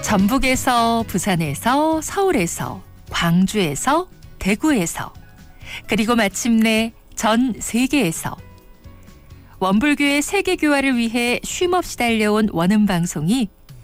전북에서, 부산에서, 서울에서, 광주에서, 대구에서, 그리고 마침내 전 세계에서 원불교의 세계교화를 위해 쉼없이 달려온 원음방송이